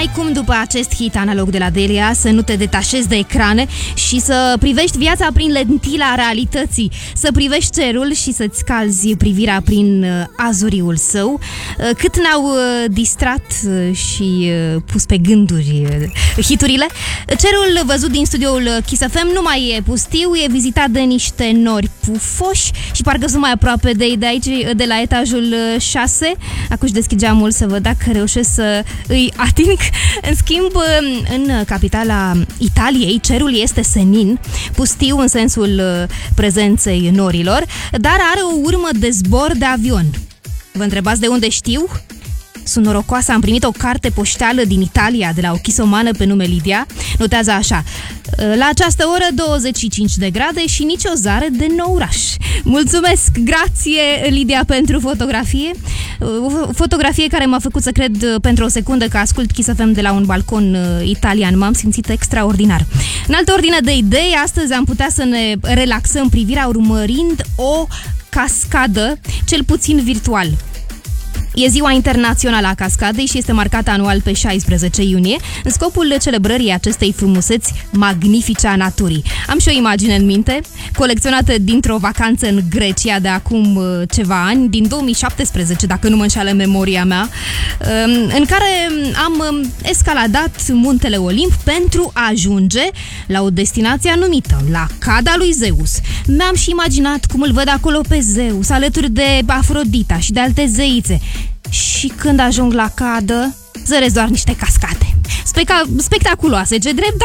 N-ai cum după acest hit analog de la Delia să nu te detașezi de ecrane și să privești viața prin lentila realității, să privești cerul și să-ți calzi privirea prin azuriul său. Cât ne-au distrat și pus pe gânduri hiturile. Cerul văzut din studioul Kiss FM nu mai e pustiu, e vizitat de niște nori pufoși și parcă sunt mai aproape de aici, de la etajul 6. Acum își deschid geamul să văd dacă reușesc să îi ating. În schimb, în capitala Italiei, cerul este senin, pustiu în sensul prezenței norilor, dar are o urmă de zbor de avion. Vă întrebați de unde știu? Sunt norocoasă, am primit o carte poștală din Italia de la o chisomană pe nume Lidia. Notează așa: la această oră 25 de grade și nicio zare de Nouraș. Mulțumesc, grație Lidia pentru fotografie. O fotografie care m-a făcut să cred pentru o secundă că ascult Kiss FM de la un balcon italian. M-am simțit extraordinar. În altă ordine de idei, astăzi am putea să ne relaxăm privirea urmărind o cascadă, cel puțin virtual. E ziua internațională a cascadei și este marcată anual pe 16 iunie, în scopul celebrării acestei frumuseți magnifice a naturii. Am și o imagine în minte, colecționată dintr-o vacanță în Grecia de acum ceva ani, din 2017, dacă nu mă înșeală memoria mea, în care am escaladat muntele Olimp pentru a ajunge la o destinație anumită, la Cada lui Zeus. Mi-am și imaginat cum îl văd acolo pe Zeus, alături de Afrodita și de alte zeițe. Și când ajung la cadă, zăresc doar niște cascade spectaculoase, ce drept.